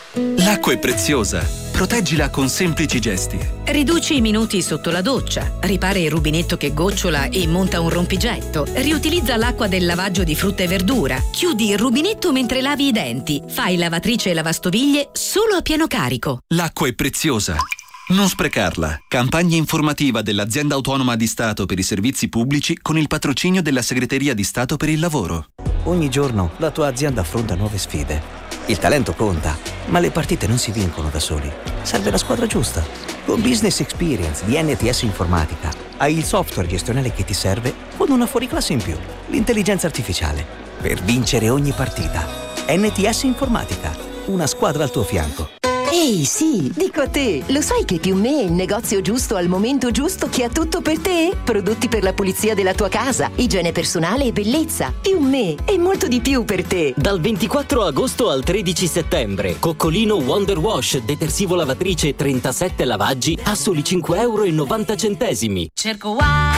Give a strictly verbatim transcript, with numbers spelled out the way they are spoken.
L'acqua è preziosa. Proteggila con semplici gesti. Riduci i minuti sotto la doccia, ripara il rubinetto che gocciola e monta un rompigetto, riutilizza l'acqua del lavaggio di frutta e verdura, chiudi il rubinetto mentre lavi i denti, fai lavatrice e lavastoviglie solo a pieno carico. L'acqua è preziosa. Non sprecarla. Campagna informativa dell'Azienda Autonoma di Stato per i Servizi Pubblici con il patrocinio della Segreteria di Stato per il Lavoro. Ogni giorno la tua azienda affronta nuove sfide. Il talento conta, ma le partite non si vincono da soli. Serve la squadra giusta. Con Business Experience di N T S Informatica hai il software gestionale che ti serve con una fuoriclasse in più, l'intelligenza artificiale, per vincere ogni partita. N T S Informatica, una squadra al tuo fianco. Ehi, sì, dico a te, lo sai che Più Me è il negozio giusto al momento giusto che ha tutto per te? Prodotti per la pulizia della tua casa, igiene personale e bellezza. Più Me è molto di più per te. Dal ventiquattro agosto al tredici settembre, Coccolino Wonder Wash, detersivo lavatrice trentasette lavaggi a soli cinque euro e novanta centesimi. Cerco Wow!